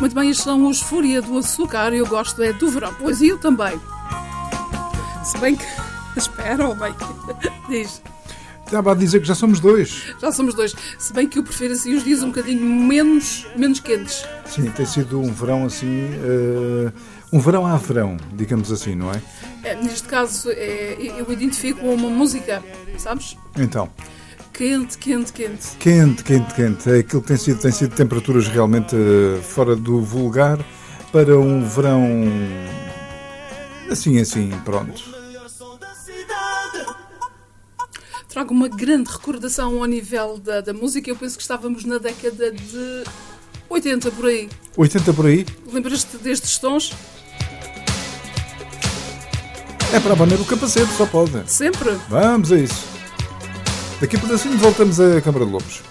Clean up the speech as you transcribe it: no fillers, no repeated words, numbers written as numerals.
Muito bem, estes são os Fúria do Açúcar. Eu gosto é do verão. Pois eu também. Se bem que... Espera, bem. Diz. Estava a dizer que já somos dois. Já somos dois. Se bem que eu prefiro assim os dias um bocadinho menos quentes. Sim, tem sido um verão assim... um verão a verão, digamos assim, não é? Neste caso, eu identifico uma música, sabes? Então... Quente. Quente. É aquilo que tem sido temperaturas realmente fora do vulgar para um verão assim, pronto. Trago uma grande recordação ao nível da música. Eu penso que estávamos na década de 80 por aí. 80 por aí? Lembras-te destes tons? É para abanar o capacete, só pode. Sempre. Vamos a isso. Daqui a pedacinho voltamos à Câmara de Lobos.